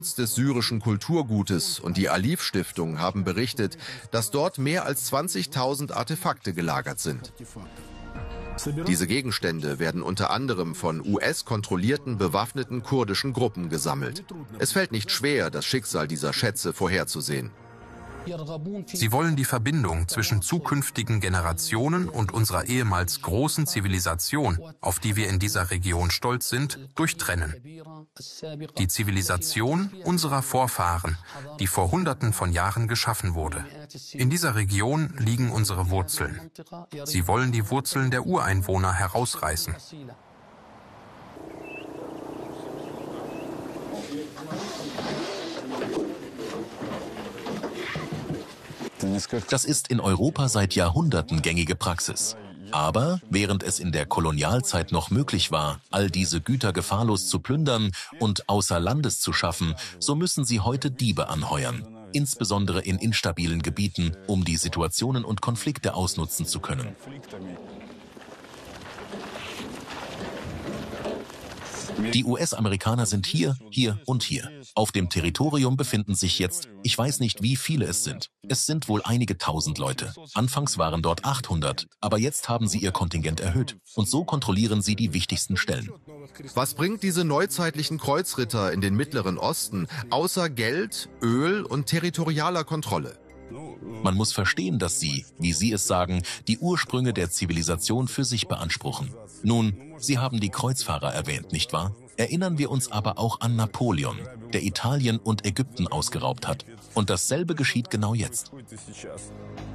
des syrischen Kulturgutes und die Alif-Stiftung haben berichtet, dass dort mehr als 20.000 Artefakte gelagert sind. Diese Gegenstände werden unter anderem von US-kontrollierten bewaffneten kurdischen Gruppen gesammelt. Es fällt nicht schwer, das Schicksal dieser Schätze vorherzusehen. Sie wollen die Verbindung zwischen zukünftigen Generationen und unserer ehemals großen Zivilisation, auf die wir in dieser Region stolz sind, durchtrennen. Die Zivilisation unserer Vorfahren, die vor Hunderten von Jahren geschaffen wurde. In dieser Region liegen unsere Wurzeln. Sie wollen die Wurzeln der Ureinwohner herausreißen. Das ist in Europa seit Jahrhunderten gängige Praxis. Aber während es in der Kolonialzeit noch möglich war, all diese Güter gefahrlos zu plündern und außer Landes zu schaffen, so müssen sie heute Diebe anheuern, insbesondere in instabilen Gebieten, um die Situationen und Konflikte ausnutzen zu können. Die US-Amerikaner sind hier, hier und hier. Auf dem Territorium befinden sich jetzt, ich weiß nicht, wie viele es sind. Es sind wohl einige tausend Leute. Anfangs waren dort 800, aber jetzt haben sie ihr Kontingent erhöht. Und so kontrollieren sie die wichtigsten Stellen. Was bringt diese neuzeitlichen Kreuzritter in den Mittleren Osten, außer Geld, Öl und territorialer Kontrolle? Man muss verstehen, dass sie, wie Sie es sagen, die Ursprünge der Zivilisation für sich beanspruchen. Nun, Sie haben die Kreuzfahrer erwähnt, nicht wahr? Erinnern wir uns aber auch an Napoleon, der Italien und Ägypten ausgeraubt hat. Und dasselbe geschieht genau jetzt.